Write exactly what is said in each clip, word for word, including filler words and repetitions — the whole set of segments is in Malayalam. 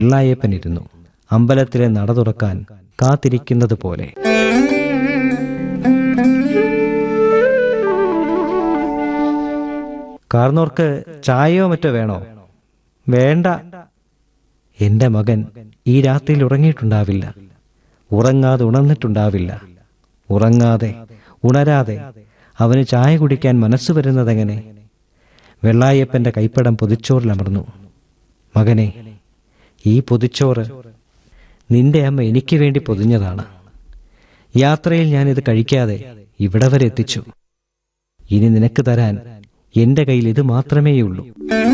വെള്ളായപ്പനിരുന്നു. അമ്പലത്തിലെ നട തുറക്കാൻ കാത്തിരിക്കുന്നത് പോലെ. കാർന്നോർക്ക് ചായയോ മറ്റോ വേണോ? വേണ്ട. എന്റെ മകൻ ഈ രാത്രിയിൽ ഉറങ്ങിയിട്ടുണ്ടാവില്ല. ഉറങ്ങാതെ ഉണർന്നിട്ടുണ്ടാവില്ല. ഉറങ്ങാതെ ഉണരാതെ അവന് ചായ കുടിക്കാൻ മനസ്സ് വരുന്നതെങ്ങനെ? വെള്ളായപ്പന്റെ കൈപ്പടം പൊതിച്ചോറിലമർന്നു. മകനെ, ഈ പൊതിച്ചോറ് നിന്റെ അമ്മ എനിക്ക് വേണ്ടി പൊതിഞ്ഞതാണ്. യാത്രയിൽ ഞാനിത് കഴിക്കാതെ ഇവിടെ വരെ എത്തിച്ചു. ഇനി നിനക്ക് തരാൻ എന്റെ കയ്യിൽ ഇത് മാത്രമേയുള്ളൂ.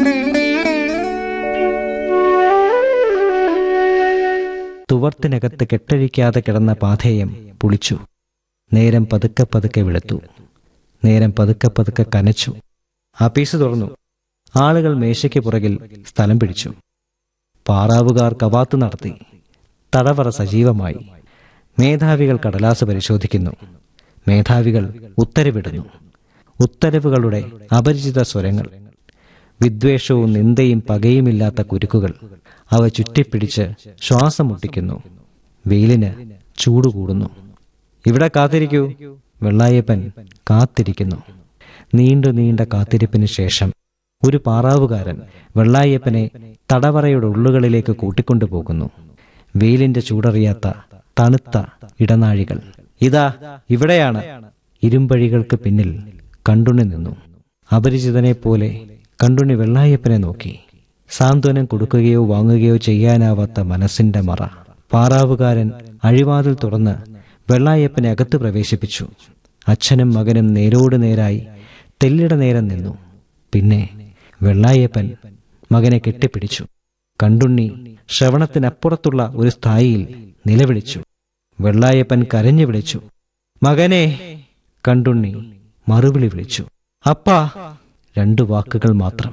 തുവർത്തിനകത്ത് കെട്ടഴിക്കാതെ കിടന്ന പാഥേയം പുളിച്ചു. നേരം പതുക്കെ പതുക്കെ വെളുത്തു. നേരം പതുക്കെ പതുക്കെ കനച്ചു. ആപ്പീസ് തുറന്നു. ആളുകൾ മേശയ്ക്ക് പുറകിൽ സ്ഥലം പിടിച്ചു. പാറാവുകാർ കവാത്ത് നടത്തി. തടവറ സജീവമായി. മേധാവികൾ കടലാസ് പരിശോധിക്കുന്നു. മേധാവികൾ ഉത്തരവിടുന്നു. ഉത്തരവുകളുടെ അപരിചിത സ്വരങ്ങൾ, വിദ്വേഷവും നിന്ദയും പകയുമില്ലാത്ത കുരുക്കുകൾ. അവ ചുറ്റിപ്പിടിച്ച് ശ്വാസം മുട്ടിക്കുന്നു. വെയിലിന് ചൂടുകൂടുന്നു. ഇവിടെ കാത്തിരിക്കൂ. വെള്ളായപ്പൻ കാത്തിരിക്കുന്നു. നീണ്ടു നീണ്ട കാത്തിരിപ്പിന് ശേഷം ഒരു പാറാവുകാരൻ വെള്ളായപ്പനെ തടവറയുടെ ഉള്ളുകളിലേക്ക് കൂട്ടിക്കൊണ്ടുപോകുന്നു. വെയിലിന്റെ ചൂടറിയാത്ത തണുത്ത ഇടനാഴികൾ. ഇതാ ഇവിടെയാണ്. ഇരുമ്പഴികൾക്ക് പിന്നിൽ കണ്ടുണി നിന്നു. അപരിചിതനെ പോലെ കണ്ടുണി വെള്ളായപ്പനെ നോക്കി. സാന്ത്വനം കൊടുക്കുകയോ വാങ്ങുകയോ ചെയ്യാനാവാത്ത മനസ്സിന്റെ മറ. പാറാവുകാരൻ അഴിവാതിൽ തുറന്ന് വെള്ളായപ്പനെ അകത്ത് പ്രവേശിപ്പിച്ചു. അച്ഛനും മകനും നേരോട് നേരായി തെല്ലിട നേരം നിന്നു. പിന്നെ വെള്ളായപ്പൻ മകനെ കെട്ടിപ്പിടിച്ചു. കണ്ടുണ്ണി ശ്രവണത്തിനപ്പുറത്തുള്ള ഒരു സ്ഥായിയിൽ നിലവിളിച്ചു. വെള്ളായപ്പൻ കരഞ്ഞു വിളിച്ചു, മകനെ. കണ്ടുണ്ണി മറുവിളി വിളിച്ചു, അപ്പാ. രണ്ടു വാക്കുകൾ മാത്രം.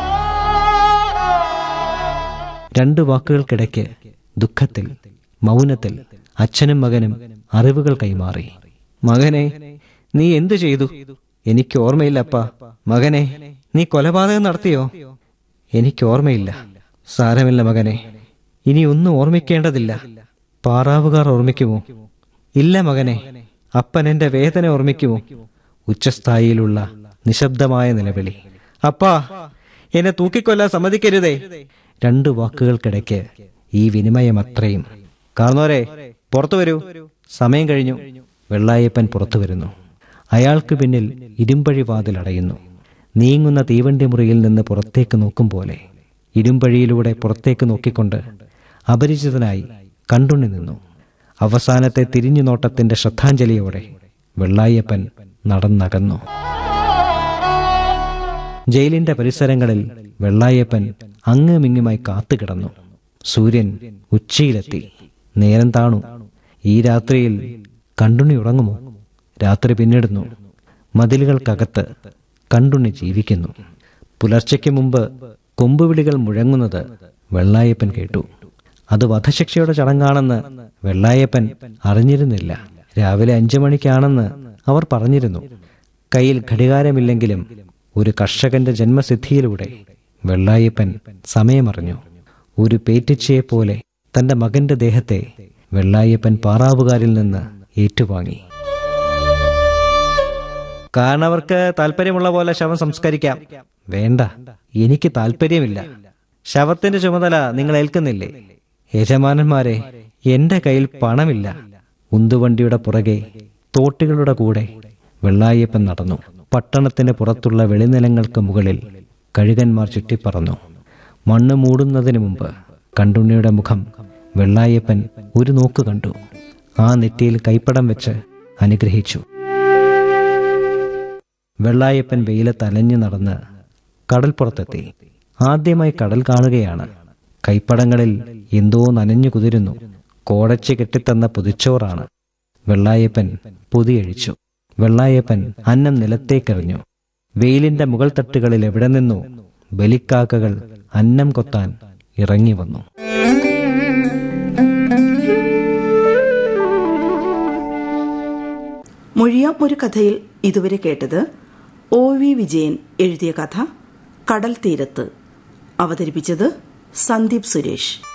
രണ്ടു വാക്കുകൾക്കിടയ്ക്ക് ദുഃഖത്തിൽ, മൗനത്തിൽ അച്ഛനും മകനും അറിവുകൾ കൈമാറി. മകനെ, നീ എന്തു ചെയ്തു? എനിക്ക് ഓർമ്മയില്ലപ്പാ. മകനെ, നീ കൊലപാതകം നടത്തിയോ? എനിക്ക് ഓർമ്മയില്ല. സാരമില്ല മകനെ, ഇനി ഒന്നും ഓർമ്മിക്കേണ്ടതില്ല. പാറാവുകാർ ഓർമ്മിക്കുമോ? ഇല്ല മകനെ. അപ്പൻ എന്റെ വേദന ഓർമ്മിക്കുമോ? ഉച്ചസ്ഥായിയിലുള്ള നിശബ്ദമായ നിലവിളി. അപ്പാ, എന്നെ തൂക്കിക്കൊല്ലാൻ സമ്മതിക്കരുതേ. രണ്ടു വാക്കുകൾക്കിടയ്ക്ക് ഈ വിനിമയം അത്രയും. കാർന്നോരെ, പുറത്തു വരൂ, സമയം കഴിഞ്ഞു. വെള്ളായപ്പൻ പുറത്തു വരുന്നു. അയാൾക്ക് പിന്നിൽ ഇരുമ്പഴി വാതിൽ അടയുന്നു. നീങ്ങുന്ന തീവണ്ടി മുറിയിൽ നിന്ന് പുറത്തേക്ക് നോക്കും പോലെ ഇരുമ്പഴിയിലൂടെ പുറത്തേക്ക് നോക്കിക്കൊണ്ട് അപരിചിതനായി കണ്ടുണ്ണി നിന്നു. അവസാനത്തെ തിരിഞ്ഞു നോട്ടത്തിന്റെ ശ്രദ്ധാഞ്ജലിയോടെ വെള്ളായപ്പൻ നടന്നകന്നു. ജയിലിന്റെ പരിസരങ്ങളിൽ വെള്ളായപ്പൻ അങ്ങുമിങ്ങുമായി കാത്തുകിടന്നു. സൂര്യൻ ഉച്ചയിലെത്തി. നേരം താണു. ഈ രാത്രിയിൽ കണ്ടുണ്ണി ഉറങ്ങുമോ? രാത്രി പിന്നിടുന്നു. മതിലുകൾക്കകത്ത് കണ്ടുണ്ണി ജീവിക്കുന്നു. പുലർച്ചയ്ക്ക് മുമ്പ് കൊമ്പുവിളികൾ മുഴങ്ങുന്നത് വെള്ളായപ്പൻ കേട്ടു. അത് വധശിക്ഷയുടെ ചടങ്ങാണെന്ന് വെള്ളായപ്പൻ അറിഞ്ഞിരുന്നില്ല. രാവിലെ അഞ്ചു മണിക്കാണെന്ന് അവർ പറഞ്ഞിരുന്നു. കയ്യിൽ ഘടികാരമില്ലെങ്കിലും ഒരു കർഷകന്റെ ജന്മസിദ്ധിയിലൂടെ വെള്ളായപ്പൻ സമയമറിഞ്ഞു. ഒരു പേറ്റിച്ചയെപ്പോലെ തന്റെ മകന്റെ ദേഹത്തെ വെള്ളായപ്പൻ പാറാവുകാരിൽ നിന്ന് ഏറ്റുവാങ്ങി. കാരണവർക്ക് താല്പര്യമുള്ള പോലെ ശവം സംസ്കരിക്കാം. വേണ്ട, എനിക്ക് താല്പര്യമില്ല. ശവത്തിന്റെ ചുമതല നിങ്ങൾ ഏൽക്കുന്നില്ലേ? യജമാനന്മാരെ, എന്റെ കയ്യിൽ പണമില്ല. ഉന്തുവണ്ടിയുടെ പുറകെ തോട്ടികളുടെ കൂടെ വെള്ളായപ്പൻ നടന്നു. പട്ടണത്തിന് പുറത്തുള്ള വെളിനിലങ്ങൾക്ക് മുകളിൽ കഴുകന്മാർ ചുറ്റിപ്പറന്നു. മണ്ണ് മൂടുന്നതിന് മുമ്പ് കണ്ടുണ്ണിയുടെ മുഖം വെള്ളായപ്പൻ ഒരു നോക്ക് കണ്ടു. ആ നെറ്റിയിൽ കൈപ്പടം വെച്ച് അനുഗ്രഹിച്ചു. വെള്ളായപ്പൻ വെയിലത്ത് അലഞ്ഞു നടന്ന് കടൽപ്പുറത്തെത്തി. ആദ്യമായി കടൽ കാണുകയാണ്. കൈപ്പടങ്ങളിൽ എന്തോ നനഞ്ഞു കുതിരുന്നു. കോടച്ച് കെട്ടിത്തന്ന പൊതിച്ചോറാണ്. വെള്ളായപ്പൻ പൊതിയഴിച്ചു. വെള്ളായപ്പൻ അന്നം നിലത്തേക്കെറിഞ്ഞു. വെയിലിന്റെ മുകൾ തട്ടുകളിൽ എവിടെ നിന്നോ ബലിക്കാക്കകൾ അന്നം കൊത്താൻ ഇറങ്ങി വന്നു. മൊഴിയാം ഒരു കഥയിൽ ഇതുവരെ കേട്ടത് ഒ വി വിജയൻ എഴുതിയ കഥ കടൽ തീരത്ത്. അവതരിപ്പിച്ചത് സന്ദീപ് സുരേഷ്.